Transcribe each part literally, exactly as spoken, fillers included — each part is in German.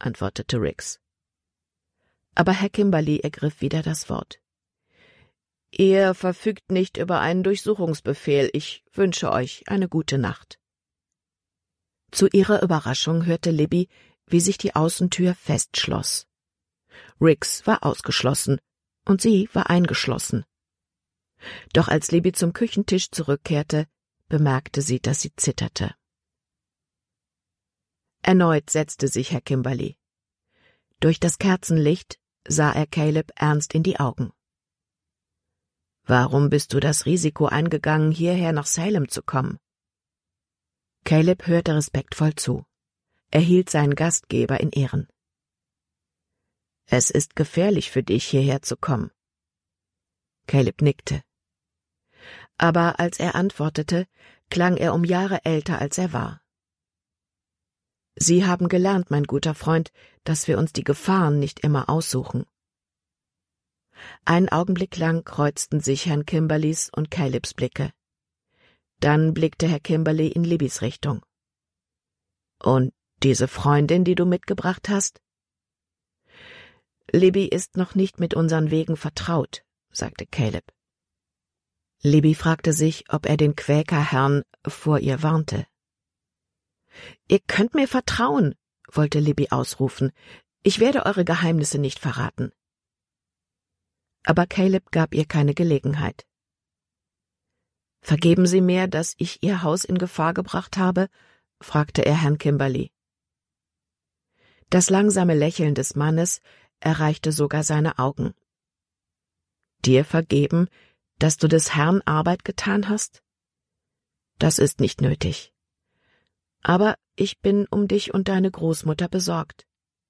antwortete Riggs. Aber Herr Kimberly ergriff wieder das Wort. »Ihr verfügt nicht über einen Durchsuchungsbefehl. Ich wünsche euch eine gute Nacht.« Zu ihrer Überraschung hörte Libby, wie sich die Außentür festschloss. Riggs war ausgeschlossen und sie war eingeschlossen. Doch als Libby zum Küchentisch zurückkehrte, bemerkte sie, dass sie zitterte. Erneut setzte sich Herr Kimberly. Durch das Kerzenlicht sah er Caleb ernst in die Augen. »Warum bist du das Risiko eingegangen, hierher nach Salem zu kommen?« Caleb hörte respektvoll zu. Er hielt seinen Gastgeber in Ehren. »Es ist gefährlich für dich, hierher zu kommen.« Caleb nickte. Aber als er antwortete, klang er um Jahre älter, als er war. »Sie haben gelernt, mein guter Freund, dass wir uns die Gefahren nicht immer aussuchen.« Einen Augenblick lang kreuzten sich Herrn Kimberlys und Calebs Blicke. Dann blickte Herr Kimberly in Libbys Richtung. »Und diese Freundin, die du mitgebracht hast?« »Libby ist noch nicht mit unseren Wegen vertraut«, sagte Caleb. Libby fragte sich, ob er den Quäkerherrn vor ihr warnte. »Ihr könnt mir vertrauen«, wollte Libby ausrufen. »Ich werde eure Geheimnisse nicht verraten.« Aber Caleb gab ihr keine Gelegenheit. »Vergeben Sie mir, dass ich Ihr Haus in Gefahr gebracht habe?« fragte er Herrn Kimberly. Das langsame Lächeln des Mannes erreichte sogar seine Augen. »Dir vergeben, dass du des Herrn Arbeit getan hast? Das ist nicht nötig. Aber ich bin um dich und deine Großmutter besorgt.«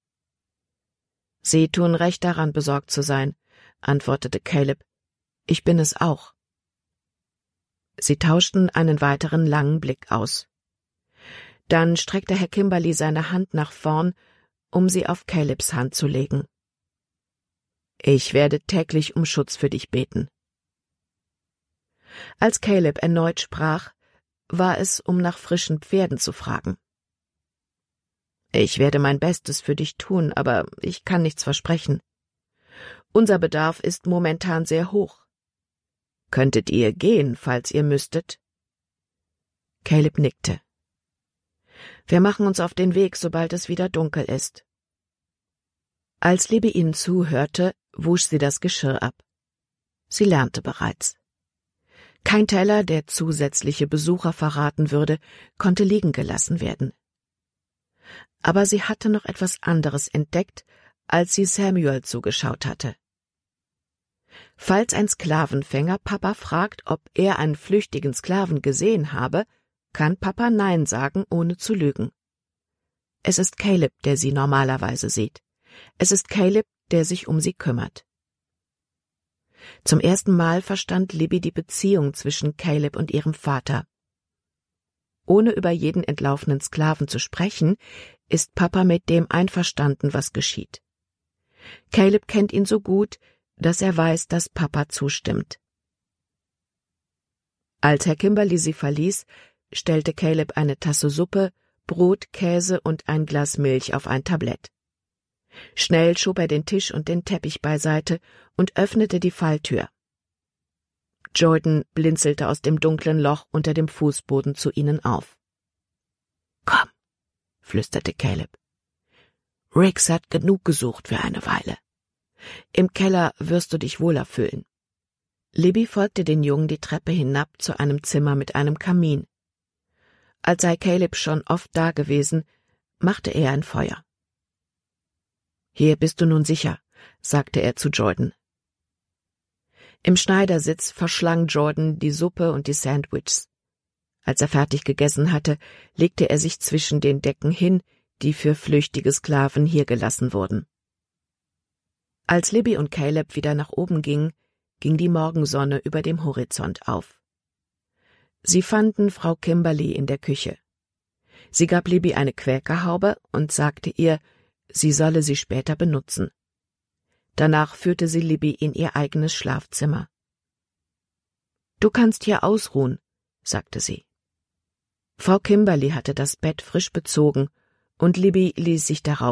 »Sie tun recht daran, besorgt zu sein«, antwortete Caleb. »Ich bin es auch.« Sie tauschten einen weiteren langen Blick aus. Dann streckte Herr Kimberly seine Hand nach vorn, um sie auf Calebs Hand zu legen. »Ich werde täglich um Schutz für dich beten.« Als Caleb erneut sprach, war es, um nach frischen Pferden zu fragen. »Ich werde mein Bestes für dich tun, aber ich kann nichts versprechen. Unser Bedarf ist momentan sehr hoch. Könntet ihr gehen, falls ihr müsstet?« Caleb nickte. »Wir machen uns auf den Weg, sobald es wieder dunkel ist.« Als Libby ihnen zuhörte, wusch sie das Geschirr ab. Sie lernte bereits. Kein Teller, der zusätzliche Besucher verraten würde, konnte liegen gelassen werden. Aber sie hatte noch etwas anderes entdeckt, als sie Samuel zugeschaut hatte. Falls ein Sklavenfänger Papa fragt, ob er einen flüchtigen Sklaven gesehen habe, kann Papa Nein sagen, ohne zu lügen. Es ist Caleb, der sie normalerweise sieht. Es ist Caleb, der sich um sie kümmert. Zum ersten Mal verstand Libby die Beziehung zwischen Caleb und ihrem Vater. Ohne über jeden entlaufenen Sklaven zu sprechen, ist Papa mit dem einverstanden, was geschieht. Caleb kennt ihn so gut, dass er weiß, dass Papa zustimmt. Als Herr Kimberly sie verließ, stellte Caleb eine Tasse Suppe, Brot, Käse und ein Glas Milch auf ein Tablett. Schnell schob er den Tisch und den Teppich beiseite und öffnete die Falltür. Jordan blinzelte aus dem dunklen Loch unter dem Fußboden zu ihnen auf. »Komm«, flüsterte Caleb. »Riggs hat genug gesucht für eine Weile. Im Keller wirst du dich wohler fühlen.« Libby folgte den Jungen die Treppe hinab zu einem Zimmer mit einem Kamin. Als sei Caleb schon oft dagewesen, machte er ein Feuer. »Hier bist du nun sicher«, sagte er zu Jordan. Im Schneidersitz verschlang Jordan die Suppe und die Sandwiches. Als er fertig gegessen hatte, legte er sich zwischen den Decken hin, die für flüchtige Sklaven hier gelassen wurden. Als Libby und Caleb wieder nach oben gingen, ging die Morgensonne über dem Horizont auf. Sie fanden Frau Kimberly in der Küche. Sie gab Libby eine Quäkerhaube und sagte ihr, sie solle sie später benutzen. Danach führte sie Libby in ihr eigenes Schlafzimmer. »Du kannst hier ausruhen«, sagte sie. Frau Kimberly hatte das Bett frisch bezogen, und Libby ließ sich darauf